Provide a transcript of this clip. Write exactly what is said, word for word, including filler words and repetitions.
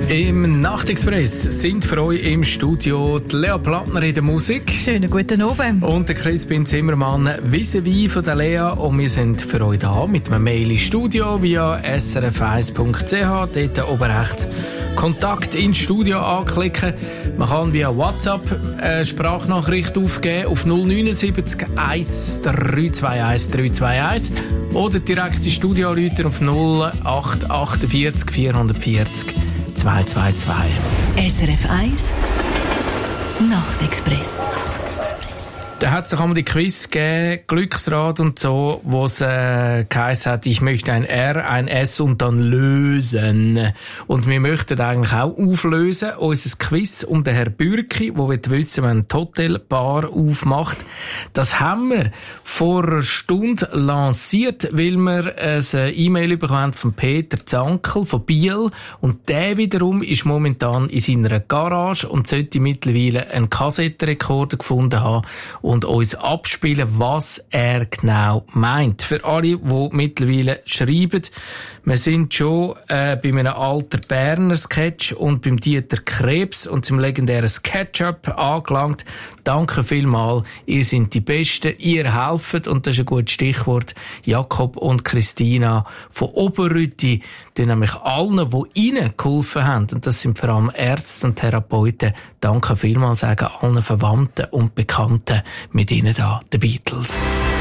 Im Nachtexpress sind für euch im Studio die Lea Plattner in der Musik. Schönen guten Abend. Und der Crispin Zimmermann vis-à-vis von der Lea. Und wir sind für euch da mit einem Mail ins Studio via s r f eins punkt c h. Dort oben rechts Kontakt ins Studio anklicken. Man kann via WhatsApp eine Sprachnachricht aufgeben auf null neun sieben eins drei zwei eins drei zwei eins oder direkt ins Studio anrufen auf null acht acht vier vier vier vier zwei zwei zwei. S R F eins Nachtexpress. Da hat es auch einmal die Quiz gegeben, Glücksrad und so, wo es äh, geheißen hat, ich möchte ein R, ein S und dann lösen. Und wir möchten eigentlich auch auflösen, unser Quiz um den Herrn Bürki, der will wissen, wenn ein Hotelbar aufmacht. Das haben wir vor einer Stunde lanciert, weil wir eine E-Mail bekommen haben von Peter Zankel von Biel. Und der wiederum ist momentan in seiner Garage und sollte mittlerweile einen Kassettenrekorder gefunden haben und uns abspielen, was er genau meint. Für alle, die mittlerweile schreiben, wir sind schon äh, bei einem alten Berner Sketch und beim Dieter Krebs und zum legendären Sketchup angelangt. Danke vielmals, ihr seid die Besten, ihr helft, und das ist ein gutes Stichwort. Jakob und Christina von Oberrütti, die nämlich allen, die ihnen geholfen haben, und das sind vor allem Ärzte und Therapeuten, danke vielmals, sagen allen Verwandten und Bekannten mit ihnen da, den Beatles.